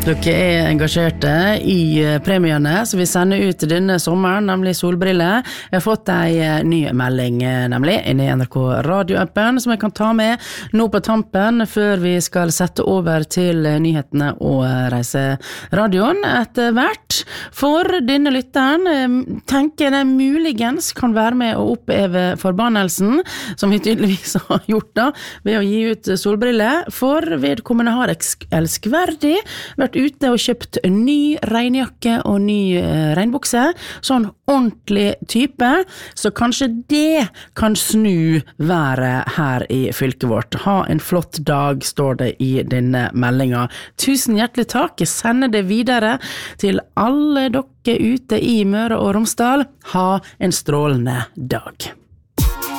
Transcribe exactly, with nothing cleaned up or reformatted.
Dere er engasjerte i premierne som vi sender ut denne sommeren, nemlig solbriller. Jeg har fått en ny melding, nemlig, inne i N R K radioappen, som jeg kan ta med nå på tampen, før vi skal sette over til nyhetene og reiseradioen etter hvert. For denne lytteren tenker jeg muligens kan være med å oppheve forbannelsen, som vi tydeligvis har gjort da, ved å gi ut solbriller, for vedkommende har elskverdig vært ute og kjøpt ny regnjakke og ny regnbukse, sånn ordentlig type, så kanskje det kan snu været her i fylket vårt. Ha en flott dag, står det i denne meldingen. Tusen hjertelig takk, jeg sender det videre til alle dere ute i Møre og Romsdal. Ha en strålende dag.